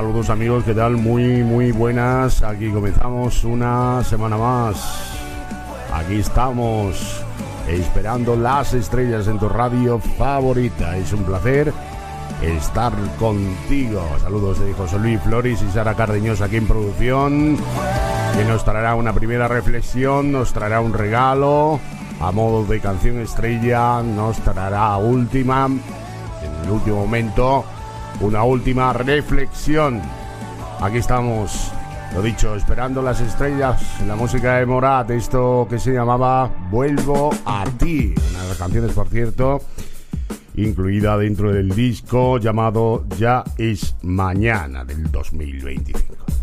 Saludos amigos, ¿qué tal? Muy buenas. Aquí comenzamos una semana más. Aquí estamos esperando las estrellas en tu radio favorita. Es un placer estar contigo. Saludos de José Luis Flores y Sara Cardeñosa aquí en producción, que nos traerá una primera reflexión, nos traerá un regalo a modo de canción estrella, nos traerá última, en el último momento, una última reflexión. Aquí estamos, lo dicho, esperando las estrellas, la música de Morat, esto que se llamaba Vuelvo a ti, una de las canciones, por cierto, incluida dentro del disco llamado Ya es Mañana del 2025.